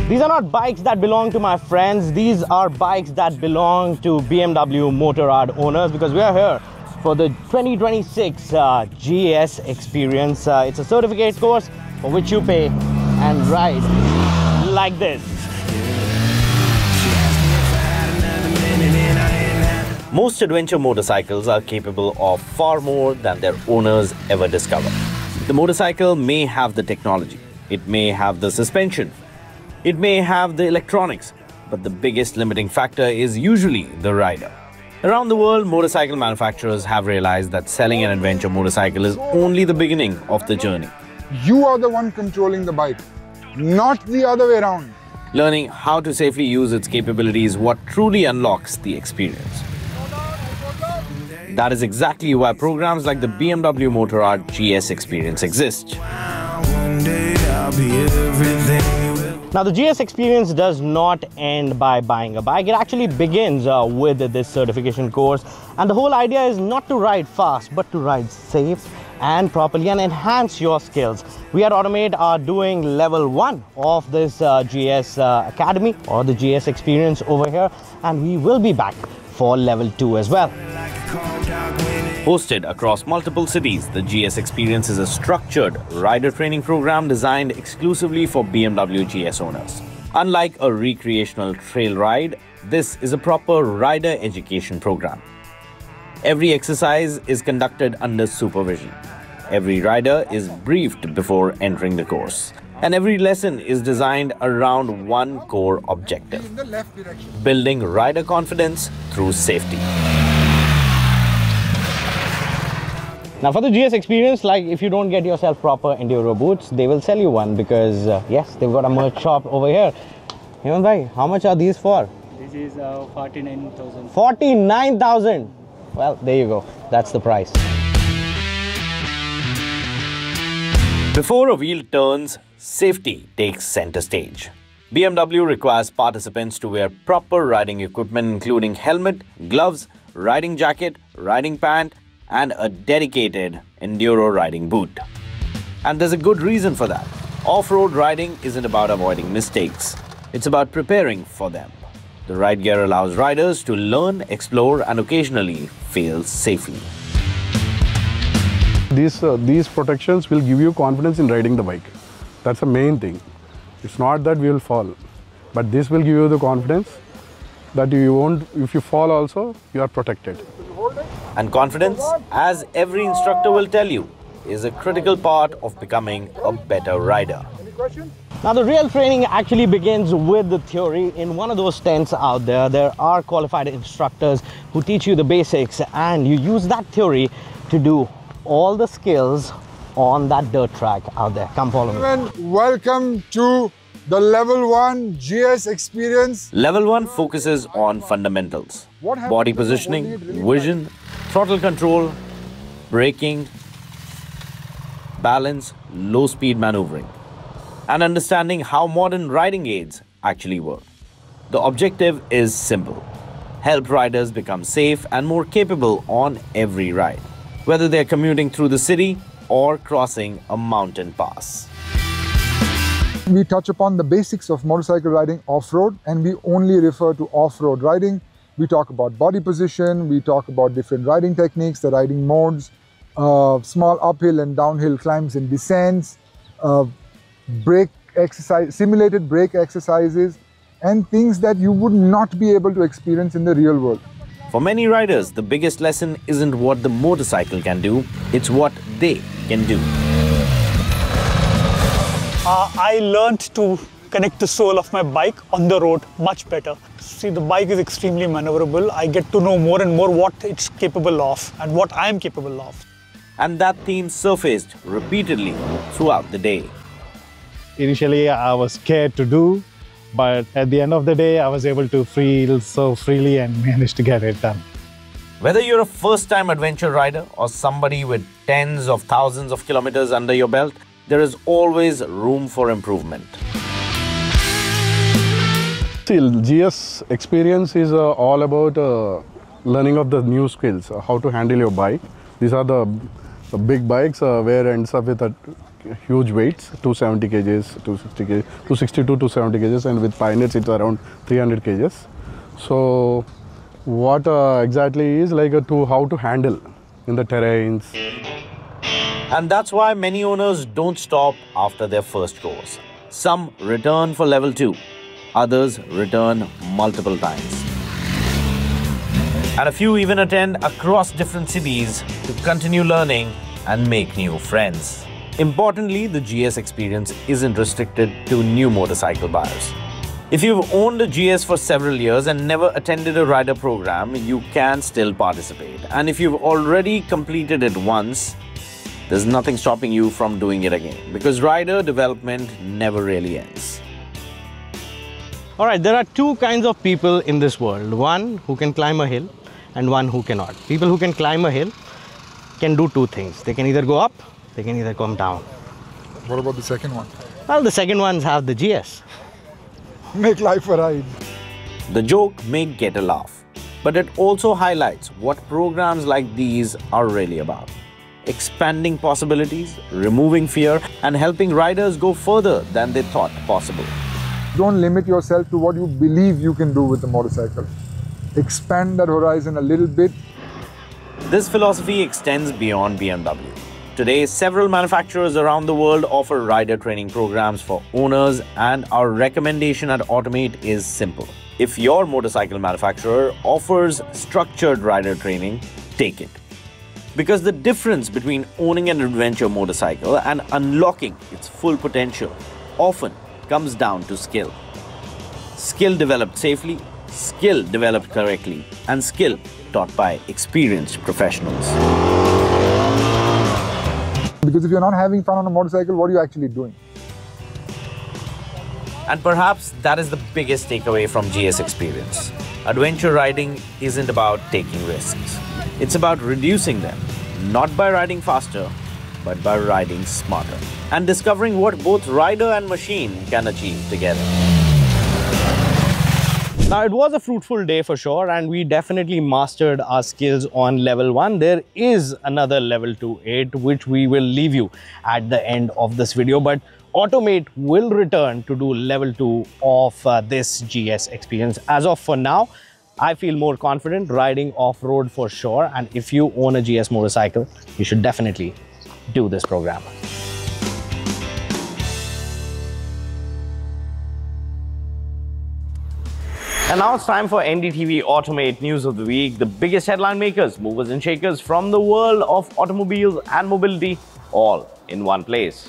These are not bikes that belong to my friends. These are bikes that belong to BMW Motorrad owners, because we are here for the 2026 GS Experience. It's a certificate course for which you pay and ride like this. Most adventure motorcycles are capable of far more than their owners ever discover. The motorcycle may have the technology, it may have the suspension, it may have the electronics, but the biggest limiting factor is usually the rider. Around the world, motorcycle manufacturers have realized that selling an adventure motorcycle is only the beginning of the journey. You are the one controlling the bike, not the other way around. Learning how to safely use its capabilities is what truly unlocks the experience. That is exactly why programs like the BMW Motorrad GS Experience exist. Now, the GS Experience does not end by buying a bike. It actually begins with this certification course. And the whole idea is not to ride fast, but to ride safe and properly and enhance your skills. We at Automate are doing level 1 of this GS Academy or the GS Experience over here. And we will be back for level 2 as well. Hosted across multiple cities, the GS Experience is a structured rider training program designed exclusively for BMW GS owners. Unlike a recreational trail ride, this is a proper rider education program. Every exercise is conducted under supervision. Every rider is briefed before entering the course. And every lesson is designed around one core objective: building rider confidence through safety. Now, for the GS Experience, like if you don't get yourself proper enduro boots, they will sell you one, because yes, they've got a merch shop over here. Hemant bhai, how much are these for? This is 49,000. 49,000. Well, there you go. That's the price. Before a wheel turns, safety takes center stage. BMW requires participants to wear proper riding equipment, including helmet, gloves, riding jacket, riding pant, and a dedicated enduro riding boot. And there's a good reason for that. Off-road riding isn't about avoiding mistakes. It's about preparing for them. The ride gear allows riders to learn, explore, and occasionally fail safely. These protections will give you confidence in riding the bike. That's the main thing. It's not that we will fall, but this will give you the confidence that you won't, if you fall also, you are protected. And confidence, as every instructor will tell you, is a critical part of becoming a better rider. Now, the real training actually begins with the theory. In one of those tents out there, there are qualified instructors who teach you the basics, and you use that theory to do all the skills on that dirt track out there. Come follow me. Welcome to the Level 1 GS Experience. Level 1 focuses on fundamentals: body positioning, vision, throttle control, braking, balance, low-speed maneuvering, and understanding how modern riding aids actually work. The objective is simple: help riders become safe and more capable on every ride, whether they're commuting through the city or crossing a mountain pass. We touch upon the basics of motorcycle riding off-road, and we only refer to off-road riding. We talk about body position, we talk about different riding techniques, the riding modes, small uphill and downhill climbs and descents, brake exercise, simulated brake exercises, and things that you would not be able to experience in the real world. For many riders, the biggest lesson isn't what the motorcycle can do, it's what they can do. I learned to connect the soul of my bike on the road much better. See, the bike is extremely maneuverable. I get to know more and more what it's capable of and what I am capable of. And that theme surfaced repeatedly throughout the day. Initially, I was scared to do, but at the end of the day, I was able to feel so freely and managed to get it done. Whether you're a first-time adventure rider or somebody with tens of thousands of kilometers under your belt, there is always room for improvement. Still, GS Experience is all about learning of the new skills, how to handle your bike. These are the big bikes where ends up with huge weights, 270 kgs, 260 kgs, 262 to 270 kgs, and with Pioneers it's around 300 kgs. So what exactly is like how to handle in the terrains. And that's why many owners don't stop after their first course. Some return for level 2, others return multiple times. And a few even attend across different cities to continue learning and make new friends. Importantly, the GS experience isn't restricted to new motorcycle buyers. If you've owned a GS for several years and never attended a rider program, you can still participate. And if you've already completed it once, there's nothing stopping you from doing it again, because rider development never really ends. Alright, there are two kinds of people in this world. One who can climb a hill and one who cannot. People who can climb a hill can do two things. They can either go up, they can either come down. What about the second one? Well, the second ones have the GS. Make life a ride. The joke may get a laugh, but it also highlights what programs like these are really about. Expanding possibilities, removing fear, and helping riders go further than they thought possible. Don't limit yourself to what you believe you can do with the motorcycle. Expand that horizon a little bit. This philosophy extends beyond BMW. Today, several manufacturers around the world offer rider training programs for owners, and our recommendation at Automate is simple. If your motorcycle manufacturer offers structured rider training, take it. Because the difference between owning an adventure motorcycle and unlocking its full potential often comes down to skill. Skill developed safely, skill developed correctly, and skill taught by experienced professionals. Because if you're not having fun on a motorcycle, what are you actually doing? And perhaps that is the biggest takeaway from GS experience. Adventure riding isn't about taking risks. It's about reducing them, not by riding faster, but by riding smarter, and discovering what both rider and machine can achieve together. Now, it was a fruitful day for sure, and we definitely mastered our skills on level 1. There is another level 2.8, which we will leave you at the end of this video, but Automate will return to do level 2 of this GS experience. As of for now, I feel more confident riding off-road for sure, and if you own a GS motorcycle, you should definitely do this program. And now it's time for NDTV Automate News of the Week, the biggest headline makers, movers and shakers from the world of automobiles and mobility, all in one place.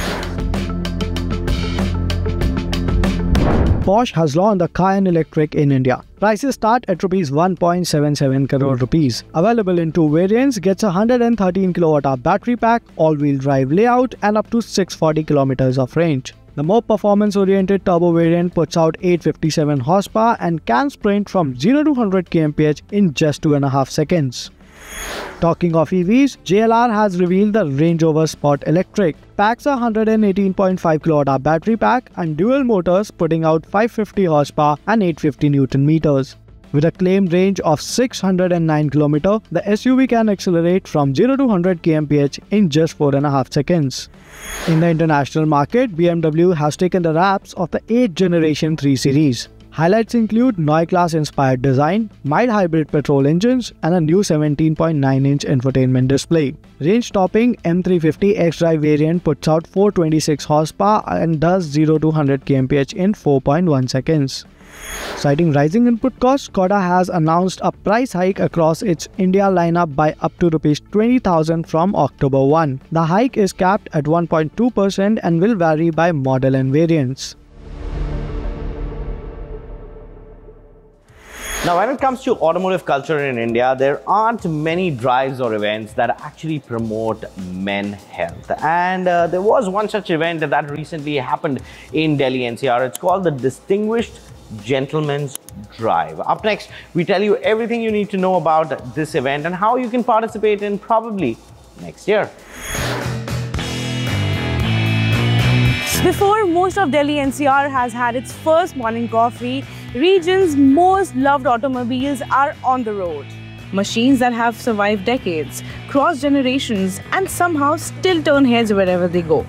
Bosch has launched the Cayenne Electric in India. Prices start at Rs 1.77 crore rupees. Available in two variants, gets a 113 kWh battery pack, all-wheel drive layout, and up to 640 km of range. The more performance-oriented turbo variant puts out 857 horsepower and can sprint from 0 to 100 kmph in just 2.5 seconds. Talking of EVs, JLR has revealed the Range Rover Sport Electric. Packs a 118.5 kWh battery pack and dual motors, putting out 550 horsepower and 850 Newton meters. With a claimed range of 609 km, the SUV can accelerate from 0 to 100 kmph in just 4.5 seconds. In the international market, BMW has taken the wraps of the 8th generation 3 Series. Highlights include Neue Class inspired design, mild hybrid petrol engines, and a new 17.9-inch infotainment display. Range-topping M350 X-Drive variant puts out 426 horsepower and does 0 to 100 kmph in 4.1 seconds. Citing rising input costs, Skoda has announced a price hike across its India lineup by up to Rs 20,000 from October 1. The hike is capped at 1.2% and will vary by model and variants. Now, when it comes to automotive culture in India, there aren't many drives or events that actually promote men health. And there was one such event that recently happened in Delhi NCR. It's called the Distinguished Gentleman's Drive. Up next, we tell you everything you need to know about this event and how you can participate in probably next year. Before most of Delhi NCR has had its first morning coffee, region's most loved automobiles are on the road. Machines that have survived decades, crossed generations, and somehow still turn heads wherever they go.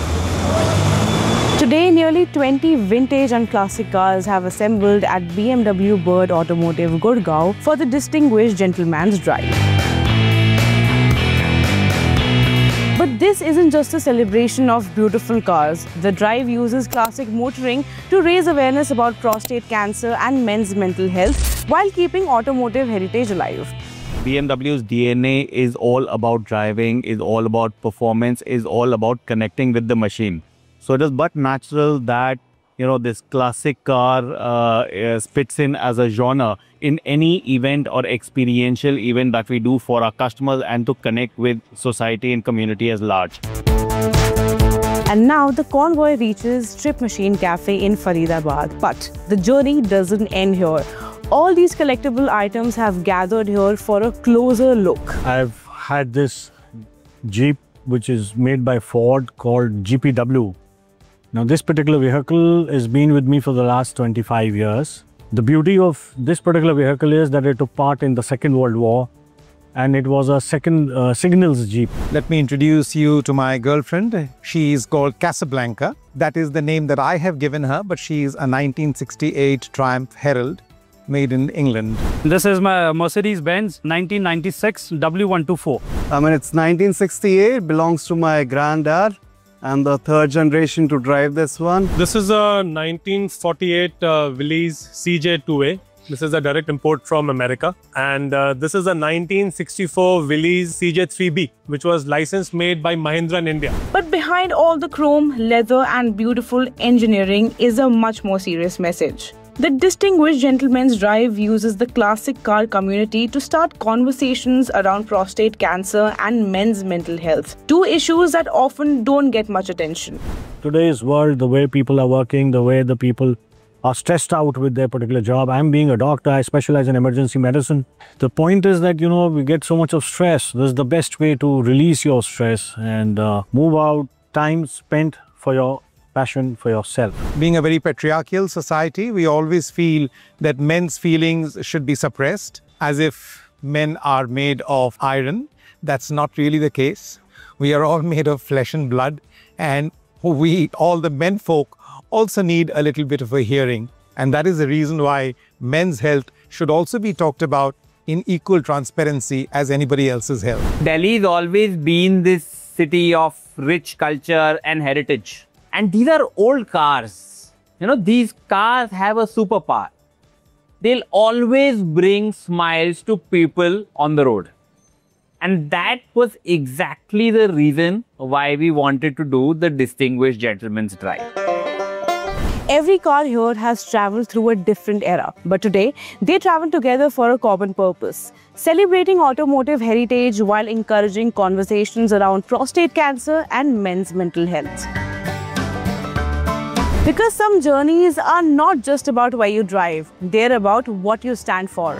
Today, nearly 20 vintage and classic cars have assembled at BMW Bird Automotive, Gurgaon for the Distinguished Gentleman's Drive. But this isn't just a celebration of beautiful cars. The drive uses classic motoring to raise awareness about prostate cancer and men's mental health while keeping automotive heritage alive. BMW's DNA is all about driving, is all about performance, is all about connecting with the machine. So it is but natural that, you know, this classic car fits in as a genre in any event or experiential event that we do for our customers and to connect with society and community as large. And now the convoy reaches Trip Machine Cafe in Faridabad. But the journey doesn't end here. All these collectible items have gathered here for a closer look. I've had this Jeep which is made by Ford called GPW. Now this particular vehicle has been with me for the last 25 years. The beauty of this particular vehicle is that it took part in the Second World War and it was a signals Jeep. Let me introduce you to my girlfriend. She is called Casablanca. That is the name that I have given her, but she is a 1968 Triumph Herald made in England. This is my Mercedes-Benz 1996 W124. It's 1968, belongs to my granddad. I'm the third generation to drive this one. This is a 1948 Willys CJ2A. This is a direct import from America. And this is a 1964 Willys CJ3B, which was licensed made by Mahindra in India. But behind all the chrome, leather and beautiful engineering is a much more serious message. The Distinguished Gentleman's Drive uses the classic car community to start conversations around prostate cancer and men's mental health, two issues that often don't get much attention. Today's world, the way people are working, the way the people are stressed out with their particular job. I'm being a doctor, I specialize in emergency medicine. The point is that, you know, we get so much of stress. This is the best way to release your stress and move out time spent for your passion for yourself. Being a very patriarchal society, we always feel that men's feelings should be suppressed, as if men are made of iron. That's not really the case. We are all made of flesh and blood, and we, all the men folk, also need a little bit of a hearing. And that is the reason why men's health should also be talked about in equal transparency as anybody else's health. Delhi's always been this city of rich culture and heritage. And these are old cars. You know, these cars have a superpower. They'll always bring smiles to people on the road. And that was exactly the reason why we wanted to do the Distinguished Gentleman's Drive. Every car here has traveled through a different era, but today they travel together for a common purpose, celebrating automotive heritage while encouraging conversations around prostate cancer and men's mental health. Because some journeys are not just about where you drive, they're about what you stand for.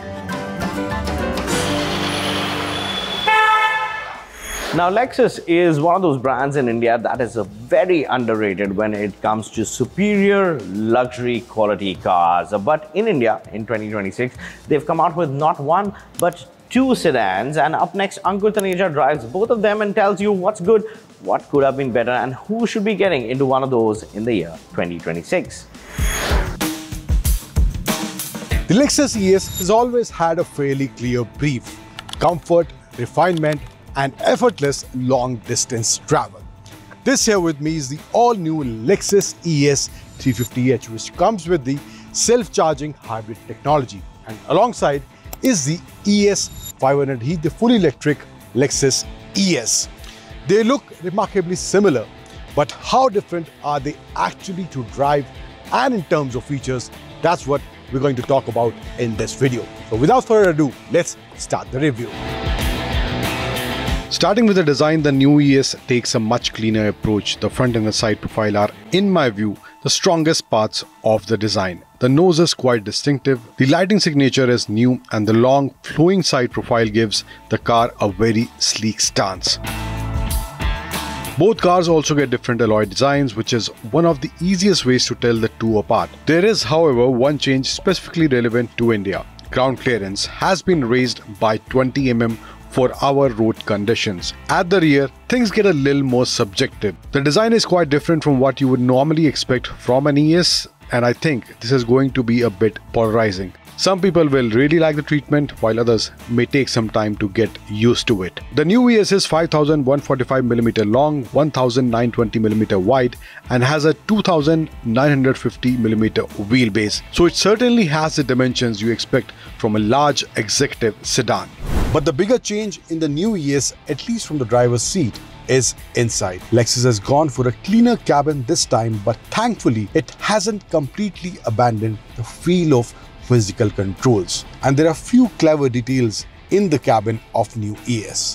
Now, Lexus is one of those brands in India that is very underrated when it comes to superior luxury quality cars. But in India, in 2026, they've come out with not one, but two sedans. And up next, Ankur Taneja drives both of them and tells you what's good, what could have been better, and who should be getting into one of those in the year 2026. The Lexus ES has always had a fairly clear brief: comfort, refinement, and effortless long-distance travel. This here with me is the all-new Lexus ES 350h, which comes with the self-charging hybrid technology. And alongside is the ES 500e, the fully electric Lexus ES. They look remarkably similar, but how different are they actually to drive and in terms of features? That's what we're going to talk about in this video. So without further ado, let's start the review. Starting with the design, the new ES takes a much cleaner approach. The front and the side profile are, in my view, the strongest parts of the design. The nose is quite distinctive, the lighting signature is new, and the long flowing side profile gives the car a very sleek stance. Both cars also get different alloy designs, which is one of the easiest ways to tell the two apart. There is, however, one change specifically relevant to India. ground clearance has been raised by 20 mm for our road conditions. At the rear, things get a little more subjective. The design is quite different from what you would normally expect from an ES, and I think this is going to be a bit polarizing. Some people will really like the treatment, while others may take some time to get used to it. The new ES is 5145mm long, 1920mm wide, and has a 2950mm wheelbase. So it certainly has the dimensions you expect from a large executive sedan. But the bigger change in the new ES, at least from the driver's seat, is inside. Lexus has gone for a cleaner cabin this time, but thankfully it hasn't completely abandoned the feel of physical controls. And there are few clever details in the cabin of new ES.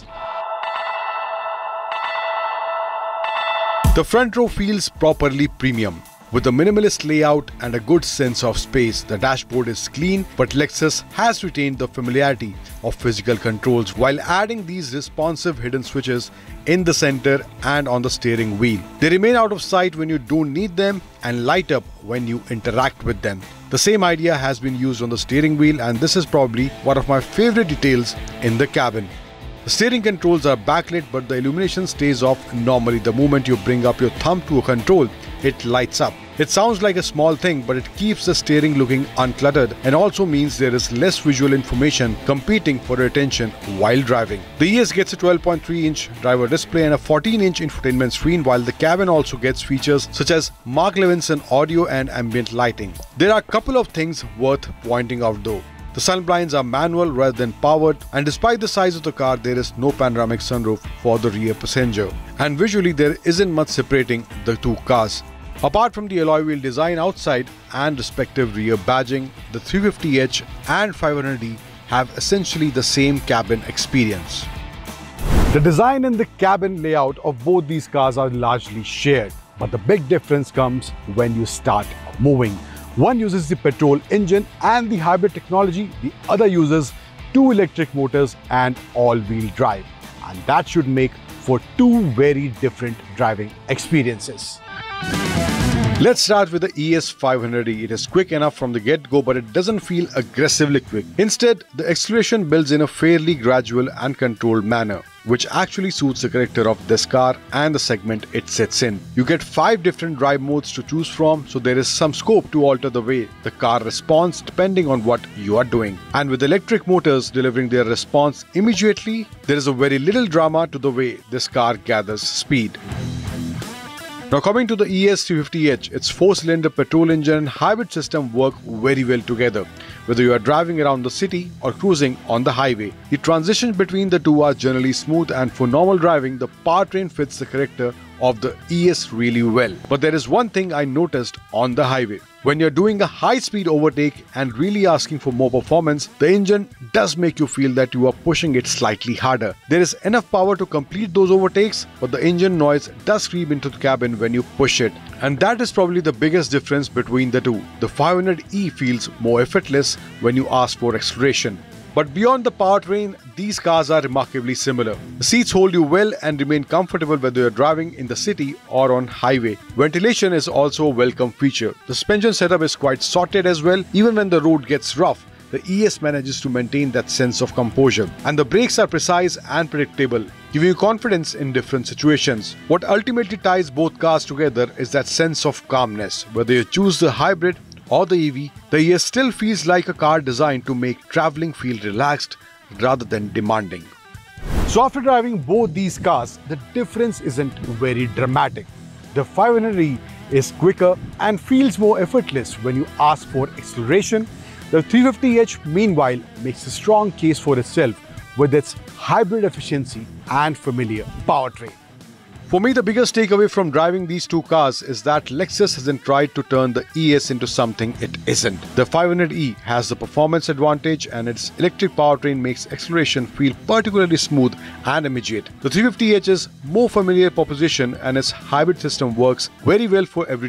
The front row feels properly premium. With a minimalist layout and a good sense of space, the dashboard is clean, but Lexus has retained the familiarity of physical controls while adding these responsive hidden switches in the center and on the steering wheel. They remain out of sight when you don't need them and light up when you interact with them. The same idea has been used on the steering wheel, and this is probably one of my favorite details in the cabin. The steering controls are backlit, but the illumination stays off normally. The moment you bring up your thumb to a control, it lights up. It sounds like a small thing, but it keeps the steering looking uncluttered and also means there is less visual information competing for your attention while driving. The ES gets a 12.3-inch driver display and a 14-inch infotainment screen, while the cabin also gets features such as Mark Levinson audio and ambient lighting. There are a couple of things worth pointing out though. The sunblinds are manual rather than powered, and despite the size of the car, there is no panoramic sunroof for the rear passenger. And visually, there isn't much separating the two cars. Apart from the alloy wheel design outside and respective rear badging, the 350h and 500e have essentially the same cabin experience. The design and the cabin layout of both these cars are largely shared, but the big difference comes when you start moving. One uses the petrol engine and the hybrid technology, the other uses two electric motors and all-wheel drive. And that should make for two very different driving experiences. Let's start with the ES500e. It is quick enough from the get-go, but it doesn't feel aggressively quick. Instead, the acceleration builds in a fairly gradual and controlled manner, which actually suits the character of this car and the segment it sits in. You get 5 different drive modes to choose from, so there is some scope to alter the way the car responds depending on what you are doing. And with electric motors delivering their response immediately, there is a very little drama to the way this car gathers speed. Now coming to the ES350h, its 4-cylinder petrol engine and hybrid system work very well together. Whether you are driving around the city or cruising on the highway, the transitions between the two are generally smooth, and for normal driving, the powertrain fits the character of the ES really well. But there is one thing I noticed on the highway. When you're doing a high-speed overtake and really asking for more performance, the engine does make you feel that you are pushing it slightly harder. There is enough power to complete those overtakes, but the engine noise does creep into the cabin when you push it. And that is probably the biggest difference between the two. The 500e feels more effortless when you ask for acceleration. But beyond the powertrain, these cars are remarkably similar. The seats hold you well and remain comfortable whether you're driving in the city or on highway. Ventilation is also a welcome feature. The suspension setup is quite sorted as well. Even when the road gets rough, the ES manages to maintain that sense of composure. And the brakes are precise and predictable, giving you confidence in different situations. What ultimately ties both cars together is that sense of calmness. Whether you choose the hybrid or the EV, the ES still feels like a car designed to make traveling feel relaxed rather than demanding. So after driving both these cars, the difference isn't very dramatic. The 500e is quicker and feels more effortless when you ask for acceleration. The 350h, meanwhile, makes a strong case for itself with its hybrid efficiency and familiar powertrain. For me, the biggest takeaway from driving these two cars is that Lexus hasn't tried to turn the ES into something it isn't. The 500e has the performance advantage, and its electric powertrain makes acceleration feel particularly smooth and immediate. The 350h's more familiar proposition and its hybrid system works very well for every